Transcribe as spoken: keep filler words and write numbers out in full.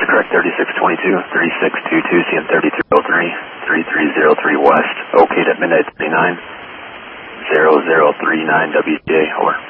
correct, thirty-six twenty-two, thirty-six twenty-two, C M thirty-three oh three, thirty-three oh three West, OK at midnight thirty-nine, zero zero three nine W J, over.